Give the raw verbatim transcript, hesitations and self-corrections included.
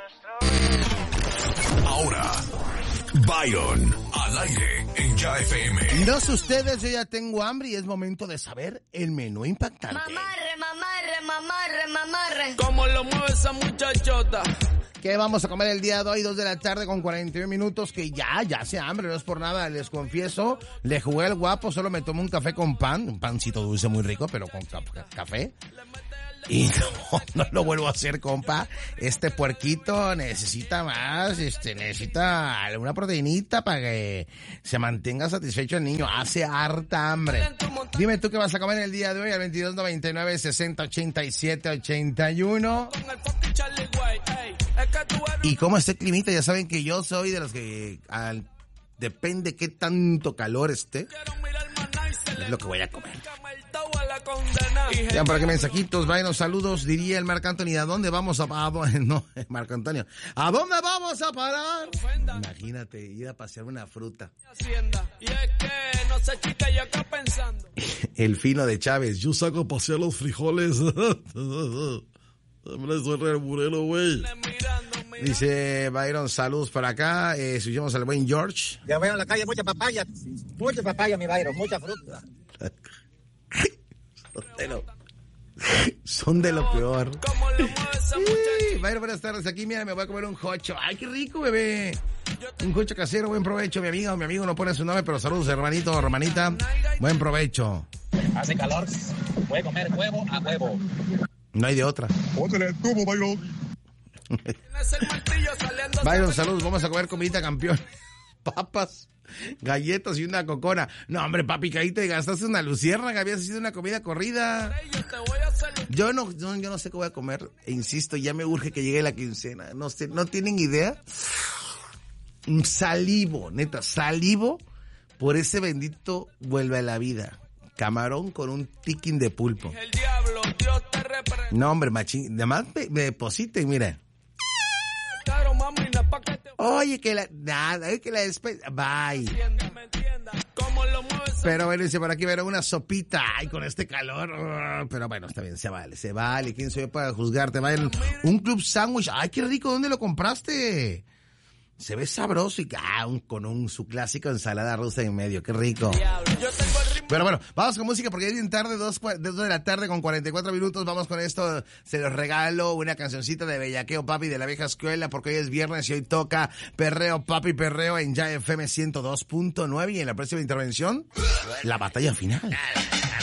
Ahora, Byron, al aire en Ya F M. No sé ustedes, yo ya tengo hambre y es momento de saber el menú impactante. Mamarre, mamarre, mamarre, mamarre. ¿Cómo lo mueve esa muchachota? ¿Qué vamos a comer el día de hoy? Dos de la tarde con cuarenta y un minutos, que ya, ya hace hambre, no es por nada, les confieso. Le jugué al guapo, solo me tomé un café con pan, un pancito dulce muy rico, pero con ca- café. Y no, no lo vuelvo a hacer, compa. Este puerquito necesita más, este, necesita alguna proteinita para que se mantenga satisfecho el niño. Hace harta hambre. Dime tú qué vas a comer el día de hoy al veintidós noventa y nueve sesenta ochenta y siete ochenta y uno. Y cómo esté el climita, ya saben que yo soy de los que al, depende qué tanto calor esté, es lo que voy a comer. Ya por aquí mensajitos, vayan saludos, diría el Marc Anthony, ¿a dónde vamos a parar? No, Marco Antonio, ¿a dónde vamos a parar? Imagínate, ir a pasear una fruta. El fino de Chávez, yo saco a pasear los frijoles. Hombre, soy re burero, güey. Dice Byron, saludos para acá. Eh, subimos al buen George. Ya veo en la calle mucha papaya. Mucha papaya, mi Byron, mucha fruta. Son de lo, son de lo peor. Sí, Byron, buenas tardes. Aquí, mira, me voy a comer un jocho. Ay, qué rico, bebé. Un jocho casero, buen provecho, mi amigo. Mi amigo no pone su nombre, pero saludos, hermanito, hermanita. Buen provecho. Hace calor, puede comer huevo a huevo. No hay de otra. Póntele el tubo, Byron. Byron, saludos. Vamos a comer comidita campeón. Papas, galletas y una cocona. No, hombre, papi, que ahí te gastaste una luciérnaga. Habías sido una comida corrida. Yo no, yo, yo no sé qué voy a comer. E insisto, ya me urge que llegue la quincena. No sé, ¿no tienen idea? Salivo, neta, salivo por ese bendito vuelve a la vida. Camarón con un tiquín de pulpo. No, hombre, machín. Además me, me depositen, mira. Oye, que la... Nada, oye, que la después... Bye. Pero bueno, dice por aquí, ver una sopita. Ay, con este calor. Pero bueno, está bien, se vale, se vale. ¿Quién soy yo para juzgarte? Vaya, un club sándwich. Ay, qué rico, ¿dónde lo compraste? Se ve sabroso y ah, un, con un, su clásico ensalada rusa en medio. Qué rico. Pero bueno, vamos con música porque es bien tarde, dos, dos de la tarde con cuarenta y cuatro minutos. Vamos con esto. Se los regalo una cancioncita de Bellaqueo Papi de la vieja escuela porque hoy es viernes y hoy toca Perreo Papi Perreo en Ya F M ciento dos punto nueve y en la próxima intervención, la batalla final.